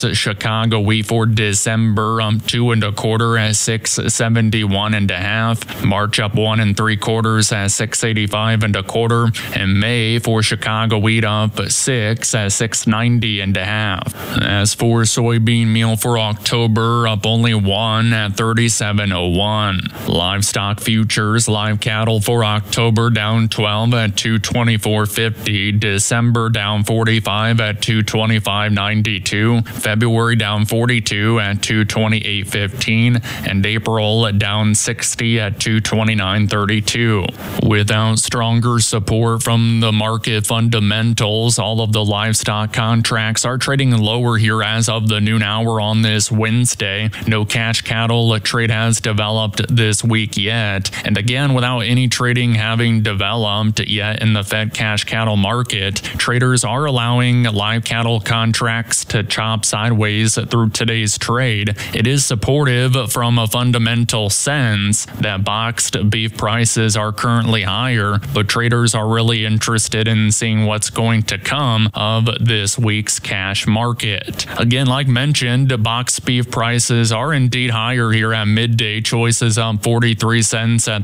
Chicago wheat for December 2 1/4 at 671 1/2. March up 1 3/4 at 685 1/4. And May for Chicago wheat up 6 at 690 1/2. As for soybean meal for October, up only 1 at 37.01. Livestock futures, live cattle for October down 12 at 224.50. December down 45 at 225.92. February down 42 at 228.15, and April down 60 at 229.32. Without stronger support from the market fundamentals, all of the livestock contracts are trading lower here as of the noon hour on this Wednesday. No cash cattle trade has developed this week yet, and again, without any trading having developed yet in the Fed cash cattle market, traders are allowing live cattle contracts to chop sideways through today's trade. It is supportive from a fundamental sense that boxed beef prices are currently higher, but traders are really interested in seeing what's going to come of this week's cash market. Again, like mentioned, boxed beef prices are indeed higher here at midday. Choices up 43 cents at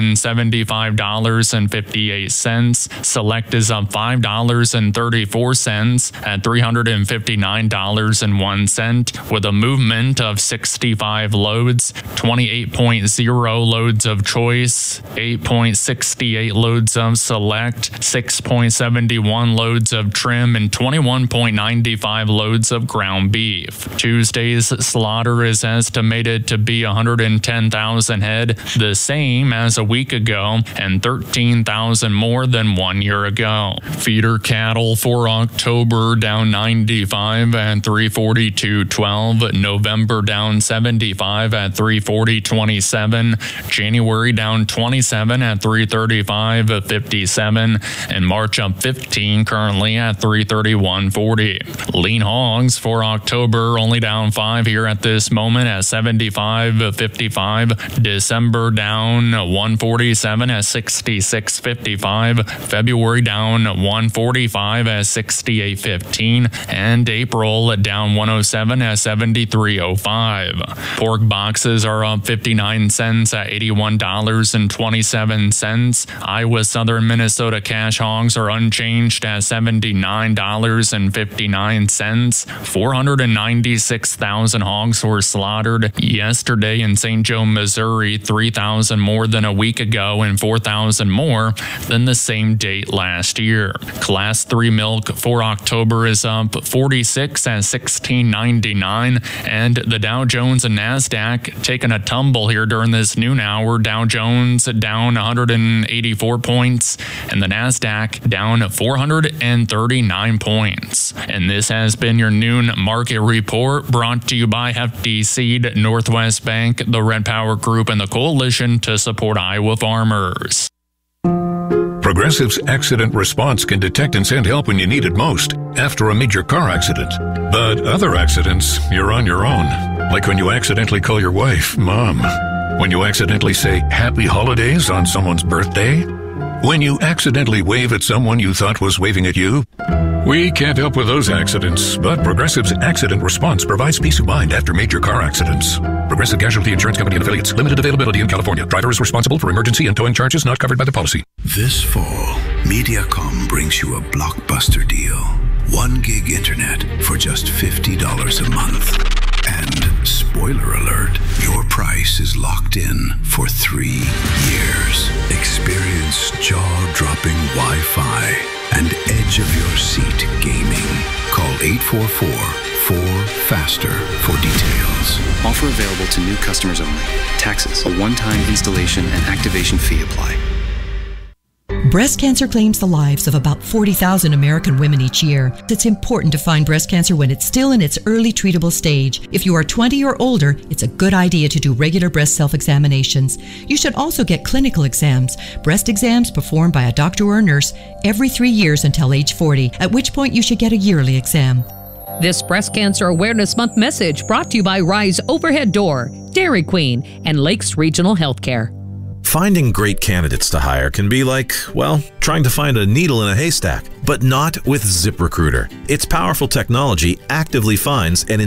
$375.58. Select is up $5.34 at $359.01, with a movement of 65 loads, 28.0 loads of choice, 8.68 loads of select, 6.71 loads of trim, and 21.95 loads of ground beef. Tuesday's slaughter is estimated to be 110,000 head, the same as a week ago, and 13,000 more than 1 year ago. Feeder cattle for October down 95 at 342.12. November down 75 at 340.27. January down 27 at 335.57. And March up 15 currently at 331.40. Lean hogs for October only down 5 here at this moment at 75.55. December down 147 at 66.55. February down 145 at 68.15. And April down 107 at 73.05. Pork boxes are up 59 cents at $81.27. Iowa Southern Minnesota cash hogs are unchanged at $79.59. 496,000 hogs were slaughtered yesterday in St. Joe, Missouri, 3,000 more than a week ago and 4,000 more than the same date last year. Class 3 milk for October is up 46 at $16.99, and the Dow Jones and NASDAQ taking a tumble here during this noon hour. Dow Jones down 184 points, and the NASDAQ down 439 points. And this has been your noon market report, brought to you by Hefty Seed, Northwest Bank, the Red Power Group, and the Coalition to Support Iowa Farmers. Progressive's Accident Response can detect and send help when you need it most, after a major car accident. But other accidents, you're on your own. Like when you accidentally call your wife Mom. When you accidentally say Happy Holidays on someone's birthday. When you accidentally wave at someone you thought was waving at you. We can't help with those accidents, but Progressive's Accident Response provides peace of mind after major car accidents. Progressive Casualty Insurance Company and Affiliates. Limited availability in California. Driver is responsible for emergency and towing charges not covered by the policy. This fall, Mediacom brings you a blockbuster deal. 1 gig internet for just $50 a month. And spoiler alert, your price is locked in for 3 years. Experience jaw-dropping Wi-Fi and edge-of-your-seat gaming. Call 844-4FASTER for details. Offer available to new customers only. Taxes, a one-time installation and activation fee apply. Breast cancer claims the lives of about 40,000 American women each year. It's important to find breast cancer when it's still in its early treatable stage. If you are 20 or older, it's a good idea to do regular breast self-examinations. You should also get clinical exams, breast exams performed by a doctor or a nurse every 3 years until age 40, at which point you should get a yearly exam. This Breast Cancer Awareness Month message brought to you by Rise Overhead Door, Dairy Queen, and Lakes Regional Healthcare. Finding great candidates to hire can be like, well, trying to find a needle in a haystack, but not with ZipRecruiter. Its powerful technology actively finds and